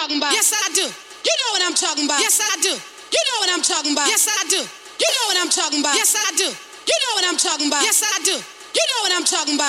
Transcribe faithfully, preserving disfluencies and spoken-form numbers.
talking about. Yes, I do. You know what I'm talking about. Yes, I do. You know what I'm talking about. Yes, I do. You know what I'm talking about. Yes, I do. You know what I'm talking about. Yes, I do. You know what I'm talking about.